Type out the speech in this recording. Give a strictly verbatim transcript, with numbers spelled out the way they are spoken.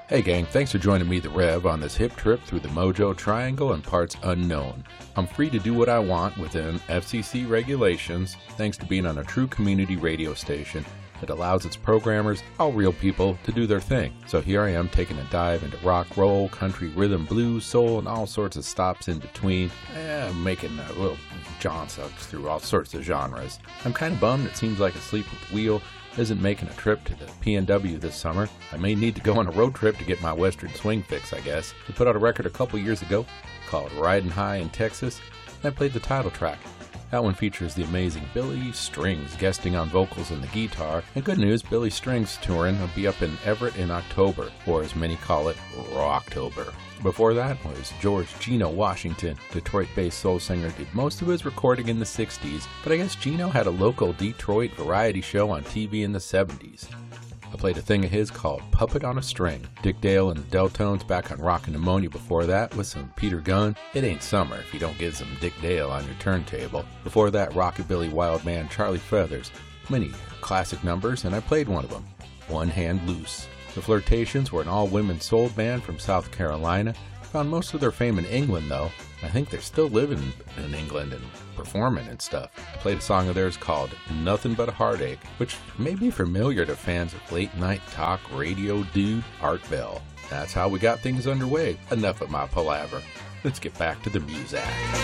Hey gang, thanks for joining me, the Rev, on this hip trip through the Mojo Triangle and parts unknown. I'm free to do what I want within F C C regulations, thanks to being on a true community radio station that allows its programmers, all real people, to do their thing. So here I am taking a dive into rock, roll, country, rhythm, blues, soul, and all sorts of stops in between. Eh, making a little John sucks through all sorts of genres. I'm kind of bummed it seems like Asleep at the Wheel isn't making a trip to the P N W this summer. I may need to go on a road trip to get my western swing fix, I guess. They put out a record a couple years ago called Riding High in Texas, and I played the title track. That one features the amazing Billy Strings guesting on vocals and the guitar. And good news, Billy Strings touring will be up in Everett in October, or as many call it, Rocktober. Before that was George Gino Washington. Detroit-based soul singer, did most of his recording in the sixties, but I guess Gino had a local Detroit variety show on T V in the seventies. I played a thing of his called Puppet on a String. Dick Dale and the Deltones back on Rockin' Pneumonia before that with some Peter Gunn. It ain't summer if you don't get some Dick Dale on your turntable. Before that, Rockabilly Wild Man Charlie Feathers. Many classic numbers, and I played one of them, One Hand Loose. The Flirtations were an all-women soul band from South Carolina. Found most of their fame in England, though. I think they're still living in England and performing and stuff. I played a song of theirs called Nothing But a Heartache, which may be familiar to fans of late-night talk radio dude Art Bell. That's how we got things underway. Enough of my palaver. Let's get back to the music.